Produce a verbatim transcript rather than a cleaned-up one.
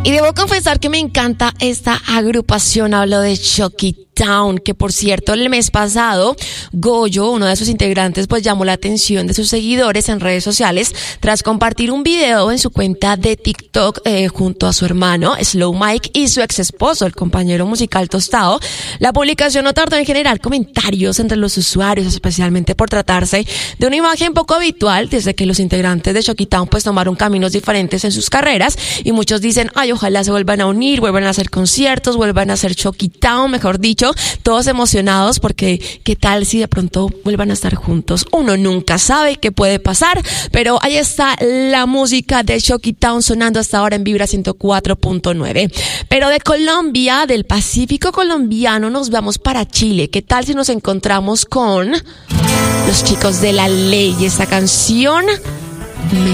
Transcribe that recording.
Y debo confesar que me encanta esta agrupación, hablo de Chucky Town, que por cierto el mes pasado Goyo, uno de sus integrantes, pues llamó la atención de sus seguidores en redes sociales tras compartir un video en su cuenta de TikTok eh, junto a su hermano Slow Mike y su ex esposo, el compañero musical Tostado. La publicación no tardó en generar comentarios entre los usuarios, especialmente por tratarse de una imagen poco habitual desde que los integrantes de Chucky Town pues tomaron caminos diferentes en sus carreras, y muchos dicen, ay, ojalá se vuelvan a unir, vuelvan a hacer conciertos, vuelvan a hacer Chucky Town, mejor dicho, todos emocionados porque qué tal si de pronto vuelvan a estar juntos. Uno nunca sabe qué puede pasar, pero ahí está la música de Chucky Town sonando hasta ahora en Vibra ciento cuatro punto nueve. Pero de Colombia, del Pacífico colombiano, nos vamos para Chile. ¿Qué tal si nos encontramos con los Chicos de la Ley? Esta canción me